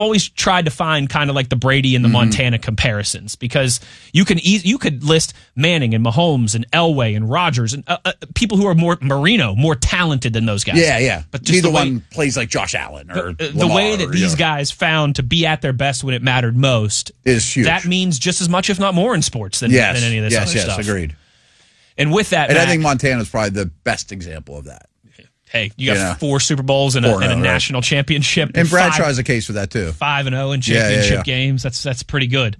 always tried to find kind of like the Brady and the Montana comparisons, because you could list Manning and Mahomes and Elway and Rodgers and people who are more more talented than those guys. Yeah. But just neither one plays like Josh Allen or the way that these guys found to be at their best when it mattered most is huge. That means just as much, if not more, in sports than any of this other stuff. Yes, agreed. And with that, and I think Montana's probably the best example of that. Hey, you got 4 Super Bowls and a national championship. And Bradshaw has a case for that, too. 5-0 in championship games. That's pretty good.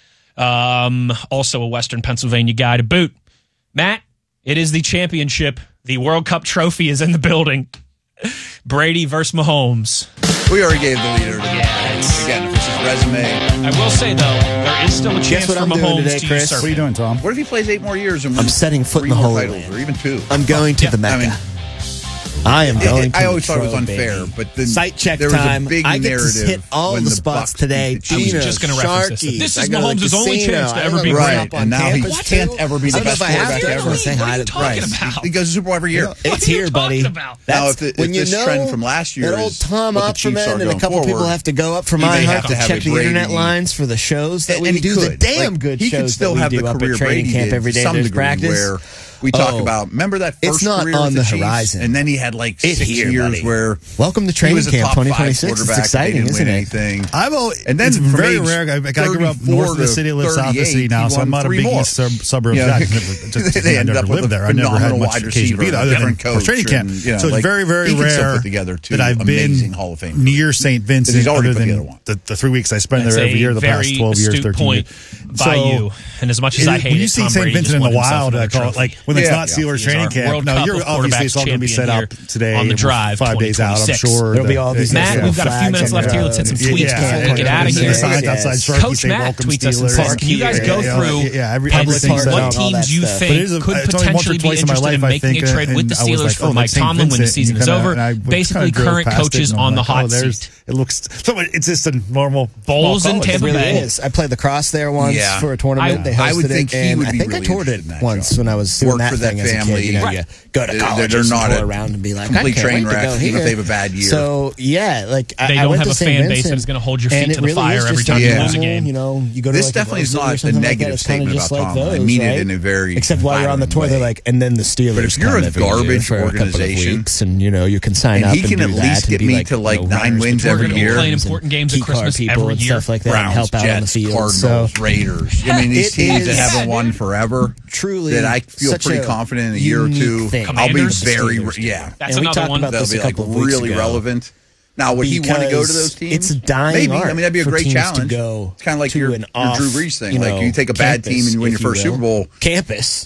Also a Western Pennsylvania guy to boot. Matt, it is the championship. The World Cup trophy is in the building. Brady versus Mahomes. We already gave the leader to the again, this is resume. I will say, though, there is still a chance for Mahomes to usurp. What are you doing, Tom? What if he plays 8 more years and I'm setting foot in the Holy Land. Or even 2? I'm going to the Mecca. I am going to I always thought it was unfair, baby. but then Site check there was time. a big I get narrative to hit all the spots today. I was just going to reference this. This is Mahomes' only chance to ever be right, and now he can't ever be the best quarterback ever. Say hi to talking about? He goes to Super Bowl every year. It's here, buddy. Now, if this trend from last year that old is Tom what the Chiefs are Opperman and a going couple forward, people have to go up for he my may heart have to to have check a the Brady. internet lines for the shows that we And he do, the could. damn good he could shows still that have we the do up career at training Brady camp did every day some there's degree practice. where we talk about, remember that first it's not career on with the the Chiefs? horizon. And then he had like 6 here, years buddy. where welcome to he training was a camp top 5 2026. It's quarterback. exciting, They didn't isn't win it? anything. And then it's from very rare. I grew up north of the city, live south of the city now, so I'm not a big east suburb guy. They ended up lived with there. I never had much occasion to be there other than for coach training camp. and, so it's very, very rare that I've been Hall of Fame near St. Vincent other than the 3 weeks I spend there every year the past 12 years, 13 years. By you, and as much as I hate when you see St. Vincent in the wild, I call it like when it's not Steelers training camp. Now you're obviously it's all going to be set up today on the drive. 5 days out, I'm sure. There'll be all these. Matt, we've got a few minutes left here. Let's hit some tweets before we get out of here. Coach Matt tweets us and says, "Can you guys go through what teams you think could potentially be interested in making a trade with the Steelers for Mike Tomlin when the season is over? Basically, current coaches on the hot seat." It looks so. It's just a normal bowls in Tampa Bay. I played lacrosse there once for a tournament. They hosted I would think it, he would I be think really I toured it once when I was doing that thing as a kid. You know, you go to college and tour around and be like, complete I can't train wait to wreck, go even here. if they have a bad year. So yeah, like they I don't went have to a St. fan base Vincent, that's going to hold your feet to the really fire every time you lose a game. You know, you go to this like definitely is not a like negative statement about Tom. I mean it in a very except while you're on the tour, they're like, and then the Steelers. But if you're a garbage organization, and you know you can sign up, and he can at least get me to like 9 wins every year, playing important games at Christmas every year, stuff like that, Browns, help out Jets, on the field. Cardinals, Raiders. I mean, these teams that haven't won forever, truly, that I feel pretty confident in a year or two. I'll be very, that's another one that'll be like really relevant. Now, would he want to go to those teams? It's a dying maybe. I mean, that'd be a great challenge. It's kind of like your Drew Brees thing. Like you take a bad team and you win your first Super Bowl. Campus.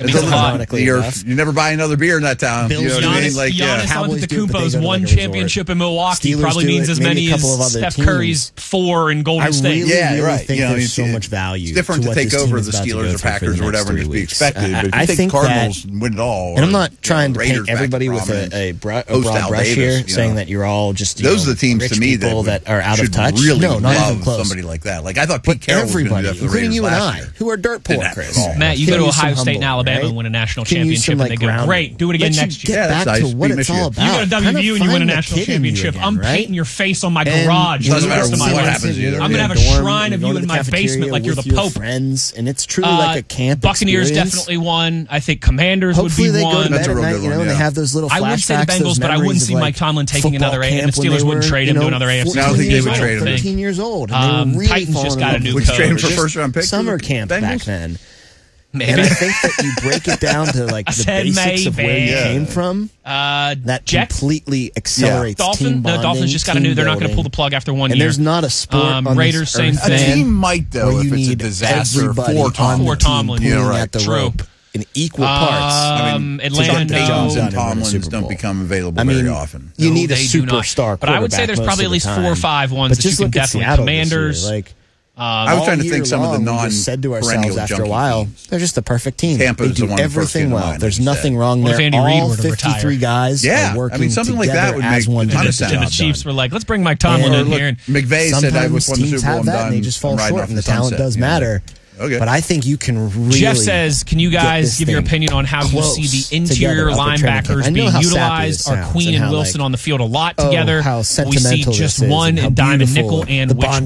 You never buy another beer in that town. You know what I mean? Like, Giannis Antetokounmpo's one championship in Milwaukee probably means as many as Steph Curry's 4 in Golden State. Yeah, right. Think there's so much value. It's different to take over the Steelers or Packers or whatever and just be expected. But if you take Cardinals and win it all, and I'm not trying to paint everybody with a broad brush here, saying that you're all just those are the teams to me that are out of touch. Really no, not even close. Somebody like that. Like I thought Pete Carroll was going to do that for the including Raiders you and I, last year. who are dirt poor, Chris. Matt, you go to Ohio State and Alabama and win a national championship, and they go, great, do it again next year. Get back to what it's all about. You go to WVU and you win a national championship. I'm painting your face on my garage for the rest of my life. I'm going to have a shrine of you in my basement like you're the Pope. Friends, and it's truly like a camp. Buccaneers definitely won. I think Commanders would be one. That's a real good one. They have those little flashbacks. I would say the Bengals, but I wouldn't see Mike Tomlin taking another A, and the Steelers wouldn't trade him to another AFC. I don't think they would trade him. 13 years old. And they were really Titans just got a new coach. trade for first round pick. Summer camp back then. Maybe. And I think that you break it down to like the basics of where you came from. That completely accelerates team bonding. Dolphins just got a new. They're not going to pull the plug after 1 year. And there's not a sport on Raiders, same thing. A team might though if it's a disaster for Tomlin. True. In equal parts. Atlanta, Paytons and Tomlins don't become available very often. You need a superstar quarterback. But I would say there's probably at least 4 or 5 ones that you can definitely. Commanders. I was trying to think some of the said to ourselves after a while, they're just the perfect team. Tampa's they do everything well. There's nothing wrong there. Andy Reid all would 53 guys are working something like that would as make one a ton of sense. And the Chiefs were like, let's bring Mike Tomlin in here. And McVay said I was won the Super Bowl. I'm done. And they just fall short, and the talent does matter. Okay. But I think you can really. Jeff says, can you guys give your opinion on how you see the interior linebackers being utilized? Are Queen and Wilson on the field a lot together? How we see just one in diamond nickel and which